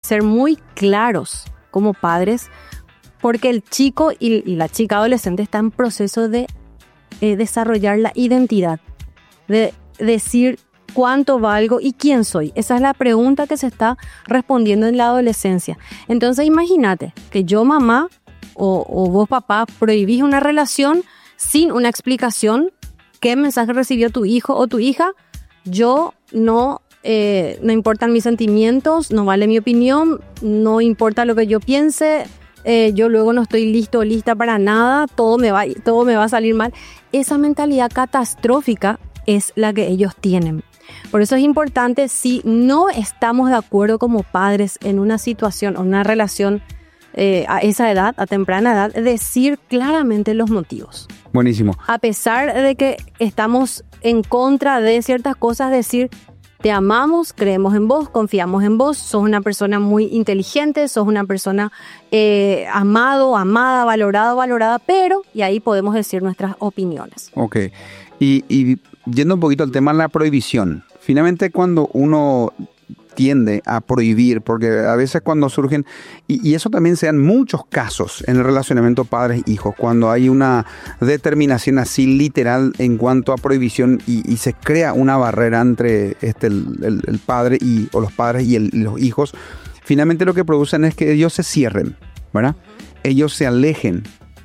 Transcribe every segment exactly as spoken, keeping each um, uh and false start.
ser muy claros como padres, porque el chico y, y la chica adolescente está en proceso de eh, desarrollar la identidad, de decir cuánto valgo y quién soy. Esa es la pregunta que se está respondiendo en la adolescencia. Entonces imagínate que yo, mamá, o, o vos, papá, prohibís una relación sin una explicación. ¿Qué mensaje recibió tu hijo o tu hija? Yo no, eh, no importan mis sentimientos, no vale mi opinión, no importa lo que yo piense, eh, yo luego no estoy listo o lista para nada, todo me va, todo me va a salir mal. Esa mentalidad catastrófica es la que ellos tienen. Por eso es importante, si no estamos de acuerdo como padres en una situación o una relación eh, a esa edad, a temprana edad, decir claramente los motivos. Buenísimo. A pesar de que estamos en contra de ciertas cosas, decir, te amamos, creemos en vos, confiamos en vos, sos una persona muy inteligente, sos una persona eh, amado, amada, valorado, valorada, pero, y ahí podemos decir nuestras opiniones. Ok. Y, y yendo un poquito al tema de la prohibición, finalmente cuando uno tiende a prohibir, porque a veces cuando surgen, y, y eso también se da en muchos casos en el relacionamiento padres-hijos, cuando hay una determinación así literal en cuanto a prohibición y, y se crea una barrera entre este, el, el, el padre y, o los padres y, el, y los hijos, finalmente lo que producen es que ellos se cierren, ¿verdad? Ellos se alejen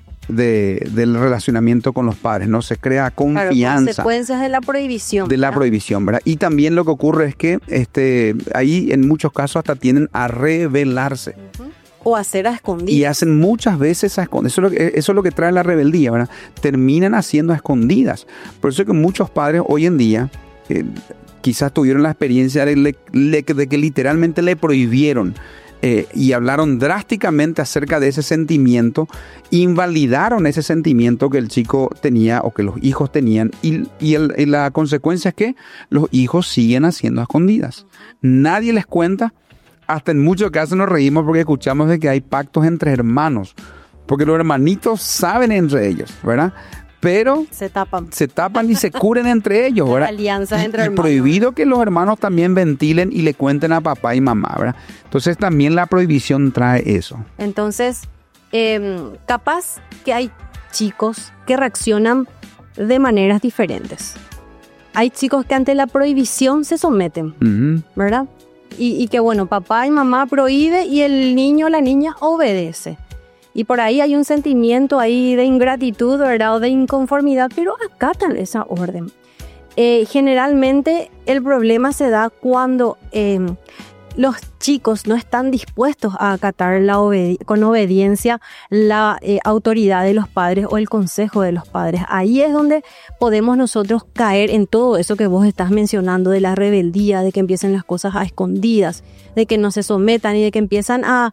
De, del relacionamiento con los padres, ¿no? Se crea confianza. Claro, consecuencias de la prohibición. De la ¿verdad? prohibición, ¿verdad? Y también lo que ocurre es que este, ahí en muchos casos hasta tienden a rebelarse. Uh-huh. O hacer a escondidas. Y hacen muchas veces a escondidas. Eso es lo que, eso es lo que trae la rebeldía, ¿verdad? Terminan haciendo a escondidas. Por eso es que muchos padres hoy en día eh, quizás tuvieron la experiencia de, le, le, de que literalmente le prohibieron Eh, y hablaron drásticamente acerca de ese sentimiento, invalidaron ese sentimiento que el chico tenía o que los hijos tenían y, y, el, y la consecuencia es que los hijos siguen haciendo escondidas. Nadie les cuenta, hasta en muchos casos nos reímos porque escuchamos de que hay pactos entre hermanos, porque los hermanitos saben entre ellos, ¿verdad? Pero se tapan. Se tapan y se cubren entre ellos, ¿verdad? Alianzas entre y, hermanos. Y prohibido que los hermanos también ventilen y le cuenten a papá y mamá, ¿verdad? Entonces también la prohibición trae eso. Entonces, eh, capaz que hay chicos que reaccionan de maneras diferentes. Hay chicos que ante la prohibición se someten, uh-huh. ¿verdad? Y, y que bueno, papá y mamá prohíbe y el niño o la niña obedece. Y por ahí hay un sentimiento ahí de ingratitud, ¿verdad? O de inconformidad, pero acatan esa orden. Eh, generalmente el problema se da cuando eh, los chicos no están dispuestos a acatar la obedi- con obediencia la eh, autoridad de los padres o el consejo de los padres. Ahí es donde podemos nosotros caer en todo eso que vos estás mencionando, de la rebeldía, de que empiecen las cosas a escondidas, de que no se sometan y de que empiezan a...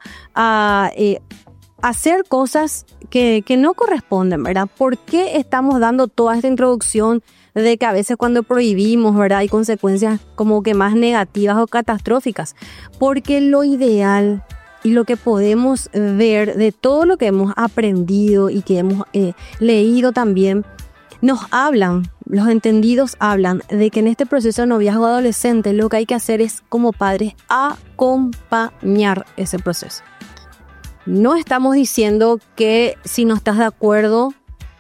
a eh, hacer cosas que, que no corresponden, ¿verdad? ¿Por qué estamos dando toda esta introducción de que a veces cuando prohibimos, ¿verdad?, hay consecuencias como que más negativas o catastróficas? Porque lo ideal y lo que podemos ver de todo lo que hemos aprendido y que hemos eh, leído también, nos hablan, los entendidos hablan de que en este proceso de noviazgo adolescente lo que hay que hacer es, como padres, acompañar ese proceso. No estamos diciendo que si no estás de acuerdo,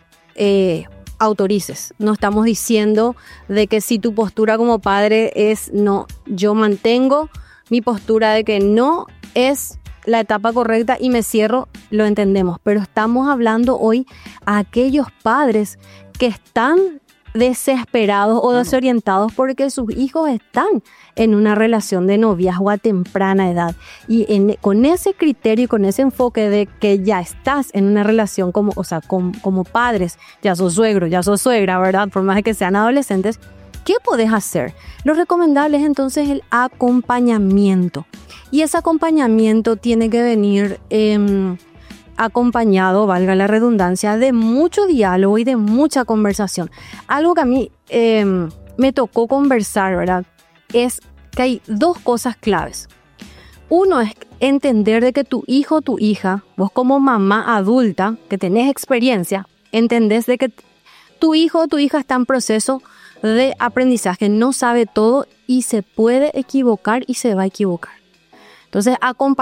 eh, autorices. No estamos diciendo de que si tu postura como padre es no, yo mantengo mi postura de que no es la etapa correcta y me cierro, lo entendemos. Pero estamos hablando hoy a aquellos padres que están desesperados o desorientados porque sus hijos están en una relación de noviazgo a temprana edad, y en, con ese criterio y con ese enfoque de que ya estás en una relación como, o sea, com, como padres, ya sos suegro, ya sos suegra, ¿verdad? Por más de que sean adolescentes, ¿qué podés hacer? Lo recomendable es entonces el acompañamiento, y ese acompañamiento tiene que venir eh, acompañado, valga la redundancia, de mucho diálogo y de mucha conversación. Algo que a mí eh, me tocó conversar, ¿verdad?, es que hay dos cosas claves. Uno es entender de que tu hijo o tu hija, vos como mamá adulta que tenés experiencia, entendés de que tu hijo o tu hija está en proceso de aprendizaje, no sabe todo y se puede equivocar y se va a equivocar. Entonces, acompañar